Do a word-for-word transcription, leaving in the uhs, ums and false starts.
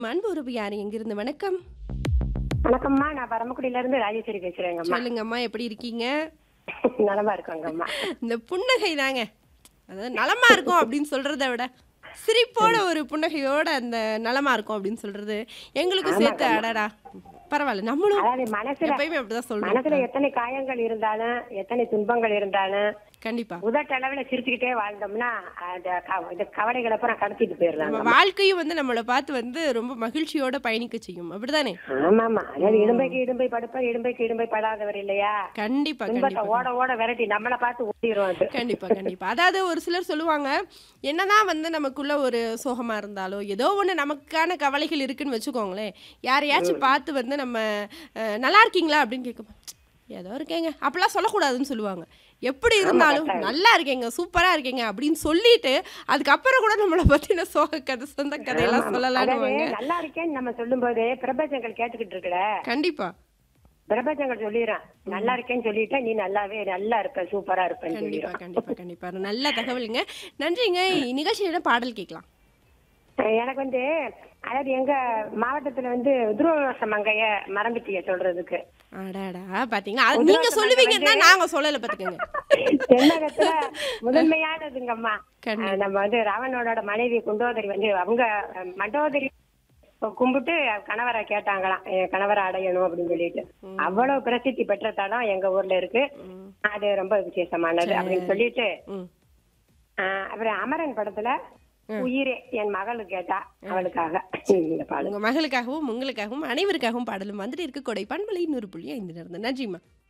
அன்பு உறவு யாரு எங்கிருந்து? வணக்கம். வணக்கம்மா. நான் பரமக்குடியில இருந்து ராஜேஸ்வரி பேசுறேங்கம்மா. சொல்லுங்கம்மா, எப்படி இருக்கீங்க? நலமா இருக்கோங்கம்மா. இந்த புன்னகை தாங்க. அதாவது நலமா இருக்கும் அப்படின்னு சொல்றத விட, சிரிப்போட ஒரு புன்னகையோட அந்த நலமா இருக்கும் அப்படின்னு சொல்றது, எங்களுக்கும் சேர்த்து ஆமாங்கம்மா. அடடா! பரவால்ல. நம்மளும் அதாவது மனசுல எப்பயுமே அப்படிதான் சொல்றோம். மனசுல அ எத்தனை காயங்கள் இருந்தாலும், எத்தனை துன்பங்கள் இருந்தாலும், கண்டிப்பா. உதட்டளவுல சிரிச்சுக்கிட்டே வாழ்ந்தோம்னா, அந்த க இது கவலைகள பூரா கடத்திட்டு நம்ம போயிரலாங்கம்மா. வாழ்க்கையும் வந்து நம்மள பார்த்து வந்து ரொம்ப மகிழ்ச்சியோட பயணிக்க செய்யும். அப்படிதானே? ஆமாமா. அதாவது ம். இடும்பைக்கு இடும்பை படுப்ப, இடும்பைக்கு இடும்பை படாதவர் இல்லையா? கண்டிப்பா, துன்பத்த கண்டிப்பா. ஓட கண் ஓட விரட்டி நம்மள பார்த்து ஓடிரும் அது. கண்டிப்பா, கண்டிப்பா. அதாவது ஒரு சிலர் சொல்லுவாங்க, என்னதான் வந்து நமக்குள்ள ஒரு சோகமா இருந்தாலோ, ஏதோ ஒண்ணு நமக்கான கவலைகள் இருக்குன்னு வச்சுக்கோங்களேன், யாரையாச்சும் ம். பார்த்து வந்து நம்ம அ "நல்லா இருக்கீங்களா?" அப்படின்னு கேட்கும்போது, "ஏதோ இருக்கேங்க." அப்படிலாம் சொல்லக்கூடாதுன்னு சொல்லுவாங்க. எப்படி ஆமா இருந்தாலும், கட்டாயம். "நல்லா இருக்கேங்க, சூப்பரா இருக்கேங்க." அப்படின்னு சொல்லிட்டு, அதுக்கப்புறம் கூட நம்மள பத்தின சோக கதை, சொந்த கதையெல்லாம் ஆமாமா. அதாவது சொல்லலான்னுவாங்க. நல்லா இருக்கேன்னு நம்ம சொல்லும்போது, பிரபஞ்சங்கள் கேட்டுக்கிட்டு இருக்குல. கண்டிப்பா. பிரபஞ்சங்கள் சொல்லிரும். நல்லா ம். இருக்கேன்னு சொல்லிட்டா, நீ நல்லாவே நல்லா இருப்ப, சூப்பரா இருப்பன்னு கண்டிப்பா, சொல்லிரும். கண்டிப்பா, கண்டிப்பா. நல்ல தகவலுங்க. நன்றிங்க. நிகழ்ச்சியில பாடல் கேட்கலாம். எனக்கு வந்து அதாவது எங்க மாவட்டத்துல வந்து உத்ரோகவச மங்கைய மறந்துட்டீங்க சொல்றதுக்கு. அடடா! பார்த்தீங்களா? அது நீங்க உத்ரோகவச மங்கை சொல்லுவீங்கன்னு வந்து தான் நாங்க சொல்லல பாத்துக்கங்க. தென்னகத்துல முதன்மையானதுங்கம்மா. அ கண்டிப்பா. நம்ம வந்து ராவணனோட மனைவி குண்டோதரி வந்து அவங்க அஹ், மண்டோதரி கும்பிட்டு கணவரை கேட்டாங்களாம். என் கணவரை அடையணும் அப்படின்னு சொல்லிட்டு. ம். அவ்வளவு பிரசித்தி பெற்ற தலம் எங்க ஊர்ல இருக்கு. ம். அது ரொம்ப விசேஷமானது அப்படின்னு சரி. சொல்லிட்டு ம். அஹ், அப்புறம் அமரன் படத்துல ம். உயிரே என் மகளுக்கு கேட்டா ம். அவளுக்காக இந்த பாடல். உங்க மகளுக்காகவும், உங்களுக்காகவும், அனைவருக்காகவும் பாடலும் வந்துட்டு இருக்கு. கொடை பண்பலை நூறு புள்ளி ஐந்து நன்றிம்மா.